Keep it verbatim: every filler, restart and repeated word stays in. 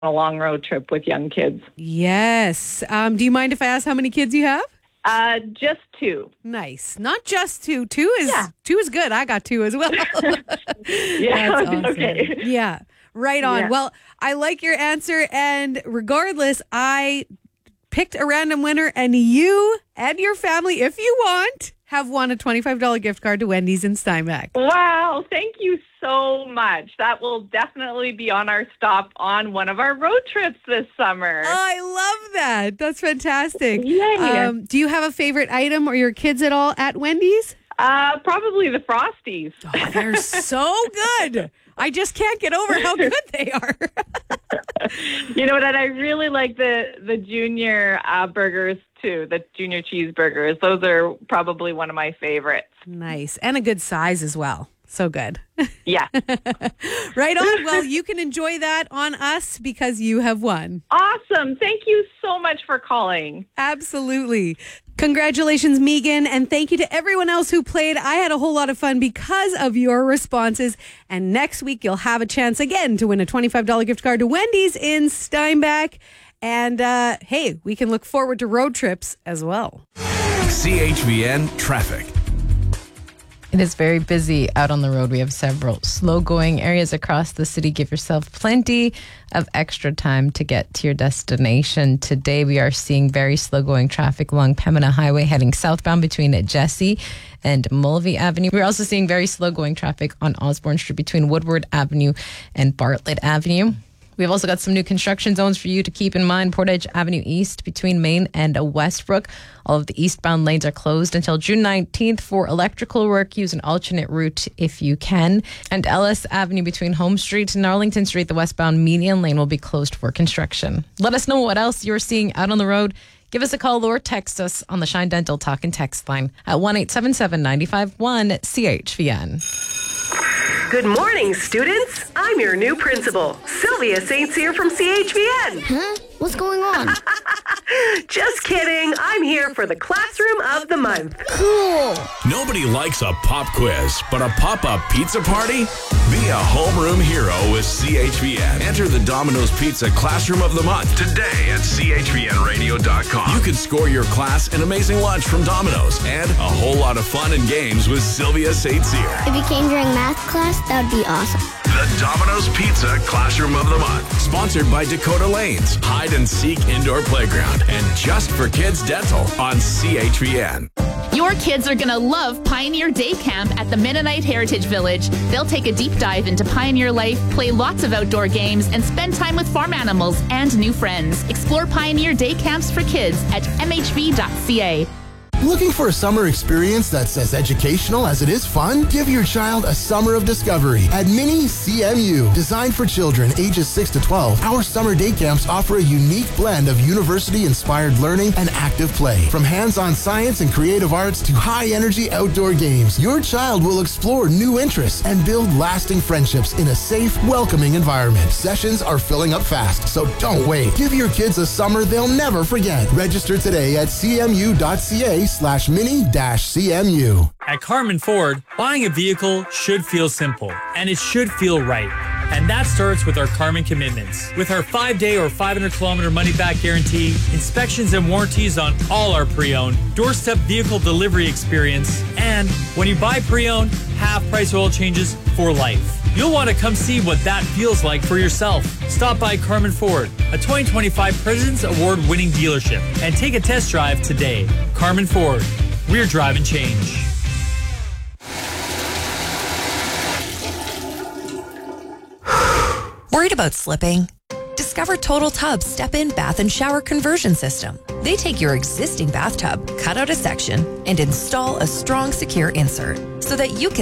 a long road trip with young kids. Yes. Um, do you mind if I ask how many kids you have? Uh, just two. Nice. Not just two. Two is Yeah. two is good. I got two as well. Yeah, That's awesome. okay. Yeah. Right on. Yeah. Well, I like your answer, and regardless, I picked a random winner, and you and your family, if you want, have won a twenty-five dollars gift card to Wendy's in Steinbach. Wow, thank you so much. That will definitely be on our stop on one of our road trips this summer. I love that. That's fantastic. Yay. Um, do you have a favorite item or your kids at all at Wendy's? Uh, probably the Frosties. Oh, they're so good. I just can't get over how good they are. You know what? And I really like the, the junior uh, burgers, too, the junior cheeseburgers. Those are probably one of my favorites. Nice. And a good size as well. So good. Yeah. Right on. Well, you can enjoy that on us because you have won. Awesome. Thank you so much for calling. Absolutely. Congratulations, Megan. And thank you to everyone else who played. I had a whole lot of fun because of your responses. And next week, you'll have a chance again to win a twenty-five dollars gift card to Wendy's in Steinbach. And uh, hey, we can look forward to road trips as well. C H V N traffic. It is very busy out on the road. We have several slow-going areas across the city. Give yourself plenty of extra time to get to your destination. Today, we are seeing very slow-going traffic along Pembina Highway heading southbound between Jesse and Mulvey Avenue. We're also seeing very slow-going traffic on Osborne Street between Woodward Avenue and Bartlett Avenue. We've also got some new construction zones for you to keep in mind. Portage Avenue East between Main and Westbrook. All of the eastbound lanes are closed until June nineteenth for electrical work. Use an alternate route if you can. And Ellis Avenue between Home Street and Arlington Street, the westbound median lane will be closed for construction. Let us know what else you're seeing out on the road. Give us a call or text us on the Shine Dental Talk and Text line at one eight seven seven, nine five one, C H V N. Good morning, students. I'm your new principal, Sylvia Saint Cyr from C H V N. Huh? What's going on? Just kidding. I'm here for the Classroom of the Month. Cool. Nobody likes a pop quiz, but a pop-up pizza party? Be a homeroom hero with C H V N. Enter the Domino's Pizza Classroom of the Month today at C H V N radio dot com. You can score your class an amazing lunch from Domino's and a whole lot of fun and games with Sylvia Saint Cyr. If you came during math class, that would be awesome. The Domino's Pizza Classroom of the Month. Sponsored by Dakota Lanes, Hide and Seek Indoor Playground, and Just for Kids Dental on C H V N. Your kids are going to love Pioneer Day Camp at the Mennonite Heritage Village. They'll take a deep dive into pioneer life, play lots of outdoor games, and spend time with farm animals and new friends. Explore Pioneer Day Camps for kids at m h v dot c a. Looking for a summer experience that's as educational as it is fun? Give your child a summer of discovery at Mini C M U. Designed for children ages six to twelve, our summer day camps offer a unique blend of university-inspired learning and active play. From hands-on science and creative arts to high-energy outdoor games, your child will explore new interests and build lasting friendships in a safe, welcoming environment. Sessions are filling up fast, so don't wait. Give your kids a summer they'll never forget. Register today at c m u dot c a slash mini dash C M U. At Carmen Ford, buying a vehicle should feel simple, and it should feel right. And that starts with our Carmen commitments. With our five-day or five hundred kilometer money-back guarantee, inspections and warranties on all our pre-owned, doorstep vehicle delivery experience, and when you buy pre-owned, half-price oil changes for life. You'll want to come see what that feels like for yourself. Stop by Carmen Ford, a twenty twenty-five President's Award-winning dealership, and take a test drive today. Carmen Ford, we're driving change. Worried about slipping? Discover Total Tub's step-in bath and shower conversion system. They take your existing bathtub, cut out a section, and install a strong, secure insert so that you can